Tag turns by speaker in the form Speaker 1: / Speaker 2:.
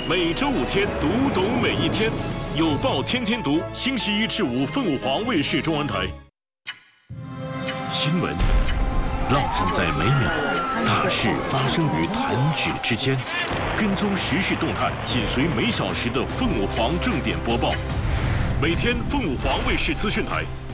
Speaker 1: 每周5天，读懂每一天。有报天天读，星期1至5，凤舞华卫视中文台。新闻浪漫在每秒，大事发生于弹指之间。跟踪时事动态，紧随每小时的凤舞皇正点播报。每天凤舞华卫视资讯台